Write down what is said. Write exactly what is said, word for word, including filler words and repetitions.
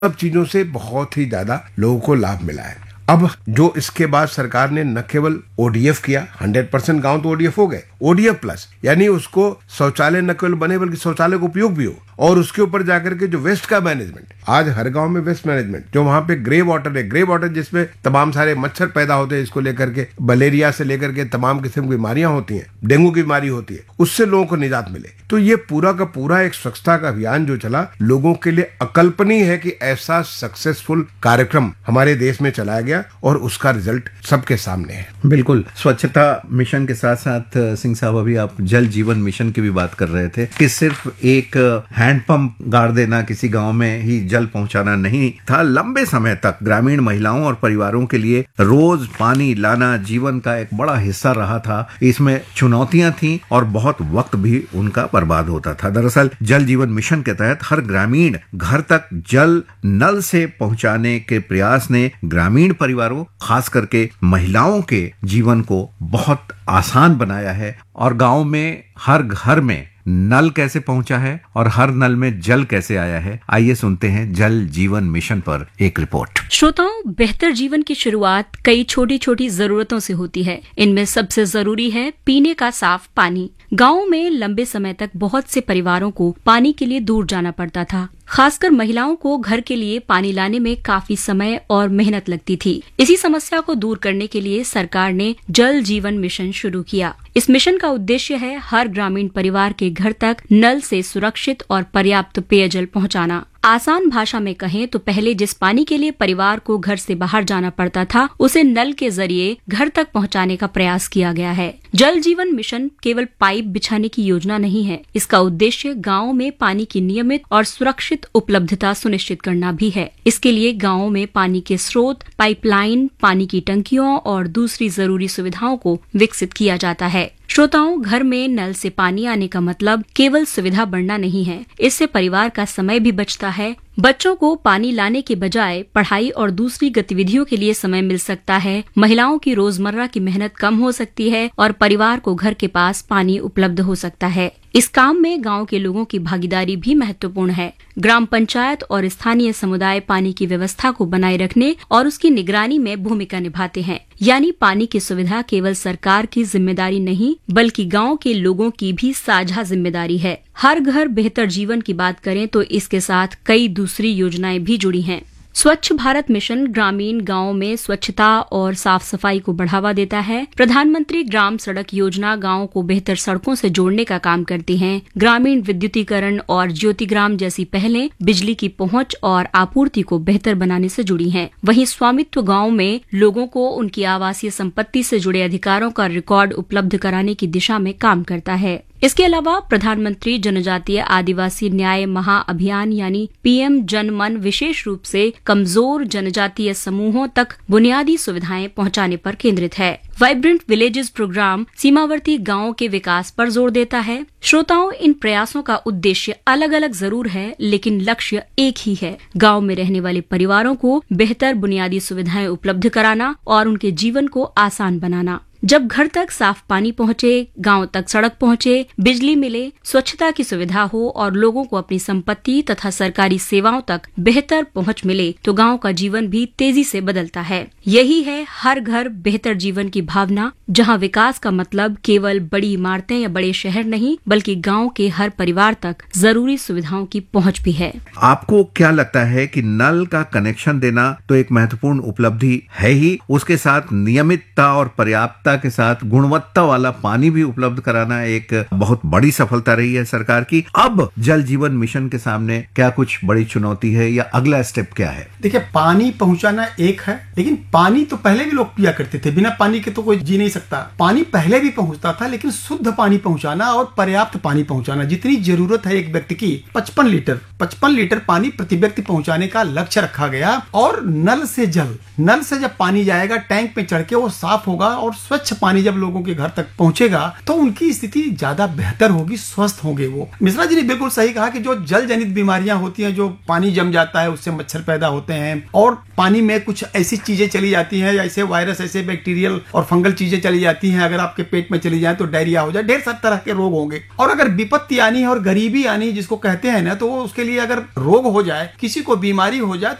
सब चीजों से बहुत ही ज्यादा लोगों को लाभ मिला है। अब जो इसके बाद सरकार ने न केवल ओडीएफ किया, हंड्रेड परसेंट गांव तो ओडीएफ हो गए, ओडीएफ प्लस यानी उसको शौचालय न केवल बने बल्कि शौचालय का उपयोग भी हो, और उसके ऊपर जाकर के जो वेस्ट का मैनेजमेंट, आज हर गांव में वेस्ट मैनेजमेंट, जो वहां पे ग्रे वाटर है, ग्रे वाटर जिसमें तमाम सारे मच्छर पैदा होते हैं, इसको लेकर के मलेरिया से लेकर के तमाम किस्म की बीमारियां होती हैं, डेंगू की बीमारी होती है, उससे लोगों को निजात मिले। तो ये पूरा का पूरा एक स्वच्छता का अभियान जो चला, लोगों के लिए अकल्पनीय है कि ऐसा सक्सेसफुल कार्यक्रम हमारे देश में चलाया गया और उसका रिजल्ट सबके सामने है। बिल्कुल, स्वच्छता मिशन के साथ साथ सिंह साहब अभी आप जल जीवन मिशन की भी बात कर रहे थे कि सिर्फ एक हैंडपंप गाड़ देना, किसी गांव में ही जल पहुंचाना नहीं था। लंबे समय तक ग्रामीण महिलाओं और परिवारों के लिए रोज पानी लाना जीवन का एक बड़ा हिस्सा रहा था। इसमें चुनौतियां थीं और बहुत वक्त भी उनका बर्बाद होता था। दरअसल जल जीवन मिशन के तहत हर ग्रामीण घर तक जल नल से पहुंचाने के प्रयास ने ग्रामीण परिवारों, खास करके महिलाओं के जीवन को बहुत आसान बनाया है। और गांव में हर घर में नल कैसे पहुंचा है और हर नल में जल कैसे आया है, आइए सुनते हैं जल जीवन मिशन पर एक रिपोर्ट। श्रोताओं, बेहतर जीवन की शुरुआत कई छोटी छोटी जरूरतों से होती है। इनमें सबसे जरूरी है पीने का साफ पानी। गाँव में लंबे समय तक बहुत से परिवारों को पानी के लिए दूर जाना पड़ता था। खासकर महिलाओं को घर के लिए पानी लाने में काफी समय और मेहनत लगती थी। इसी समस्या को दूर करने के लिए सरकार ने जल जीवन मिशन शुरू किया। इस मिशन का उद्देश्य है हर ग्रामीण परिवार के घर तक नल से सुरक्षित और पर्याप्त पेयजल पहुंचाना। आसान भाषा में कहें तो पहले जिस पानी के लिए परिवार को घर से बाहर जाना पड़ता था, उसे नल के जरिए घर तक पहुंचाने का प्रयास किया गया है। जल जीवन मिशन केवल पाइप बिछाने की योजना नहीं है। इसका उद्देश्य गाँव में पानी की नियमित और सुरक्षित उपलब्धता सुनिश्चित करना भी है। इसके लिए गाँवों में पानी के स्रोत, पाइपलाइन, पानी की टंकियों और दूसरी जरूरी सुविधाओं को विकसित किया जाता है। श्रोताओं, घर में नल से पानी आने का मतलब केवल सुविधा बढ़ना नहीं है, इससे परिवार का समय भी बचता है। बच्चों को पानी लाने के बजाय पढ़ाई और दूसरी गतिविधियों के लिए समय मिल सकता है। महिलाओं की रोजमर्रा की मेहनत कम हो सकती है और परिवार को घर के पास पानी उपलब्ध हो सकता है। इस काम में गांव के लोगों की भागीदारी भी महत्वपूर्ण है। ग्राम पंचायत और स्थानीय समुदाय पानी की व्यवस्था को बनाए रखने और उसकी निगरानी में भूमिका निभाते हैं। यानी पानी की सुविधा केवल सरकार की जिम्मेदारी नहीं, बल्कि गांव के लोगों की भी साझा जिम्मेदारी है। हर घर बेहतर जीवन की बात करें तो इसके साथ कई दूसरी योजनाएं भी जुड़ी हैं। स्वच्छ भारत मिशन ग्रामीण गांवों में स्वच्छता और साफ सफाई को बढ़ावा देता है। प्रधानमंत्री ग्राम सड़क योजना गांवों को बेहतर सड़कों से जोड़ने का काम करती है। ग्रामीण विद्युतीकरण और ज्योतिग्राम जैसी पहलें बिजली की पहुंच और आपूर्ति को बेहतर बनाने से जुड़ी हैं। वहीं स्वामित्व गांव में लोगों को उनकी आवासीय संपत्ति से जुड़े अधिकारों का रिकॉर्ड उपलब्ध कराने की दिशा में काम करता है। इसके अलावा प्रधानमंत्री जनजातीय आदिवासी न्याय महाअभियान यानी पीएम जन मन विशेष रूप से कमजोर जनजातीय समूहों तक बुनियादी सुविधाएं पहुंचाने पर केंद्रित है। वाइब्रेंट विलेजेस प्रोग्राम सीमावर्ती गांवों के विकास पर जोर देता है। श्रोताओं, इन प्रयासों का उद्देश्य अलग अलग जरूर है, लेकिन लक्ष्य एक ही है। गांव में रहने वाले परिवारों को बेहतर बुनियादी सुविधाएं उपलब्ध कराना और उनके जीवन को आसान बनाना। जब घर तक साफ पानी पहुंचे, गांव तक सड़क पहुंचे, बिजली मिले, स्वच्छता की सुविधा हो और लोगों को अपनी संपत्ति तथा सरकारी सेवाओं तक बेहतर पहुंच मिले, तो गांव का जीवन भी तेजी से बदलता है। यही है हर घर बेहतर जीवन की भावना, जहां विकास का मतलब केवल बड़ी इमारतें या बड़े शहर नहीं, बल्कि गांव के हर परिवार तक जरूरी सुविधाओं की पहुंच भी है। आपको क्या लगता है कि नल का कनेक्शन देना तो एक महत्वपूर्ण उपलब्धि है ही, उसके साथ नियमितता और पर्याप्तता के साथ गुणवत्ता वाला पानी भी उपलब्ध कराना एक बहुत बड़ी सफलता रही है सरकार की। अब जल जीवन मिशन के सामने क्या कुछ बड़ी चुनौती है या अगला स्टेप क्या है? देखिए, पानी पहुंचाना एक है, लेकिन पानी तो पहले भी लोग पिया करते थे। बिना पानी के तो कोई जी नहीं सकता। पानी पहले भी पहुंचता था, लेकिन शुद्ध पानी पहुंचाना और पर्याप्त पानी पहुंचाना, जितनी जरूरत है एक व्यक्ति की, पचपन लीटर पचपन लीटर पानी प्रति व्यक्ति पहुंचाने का लक्ष्य रखा गया। और नल से जल, नल से जब पानी जाएगा टैंक पे चढ़ के, वो साफ होगा और स्वच्छ स्वच्छ पानी जब लोगों के घर तक पहुंचेगा तो उनकी स्थिति ज्यादा बेहतर होगी, स्वस्थ होंगे वो। मिश्रा जी ने बिल्कुल सही कहा कि जो जल जनित बीमारियां होती हैं, जो पानी जम जाता है उससे मच्छर पैदा होते हैं, और पानी में कुछ ऐसी चीजें चली जाती हैं, ऐसे वायरस, ऐसे बैक्टीरियल और फंगल चीजें चली जाती हैं, अगर आपके पेट में चली जाए तो डायरिया हो जाए, ढेर सारे तरह के रोग होंगे। और अगर विपत्ति आनी है और गरीबी आनी जिसको कहते हैं ना, तो वो उसके लिए अगर रोग हो जाए, किसी को बीमारी हो जाए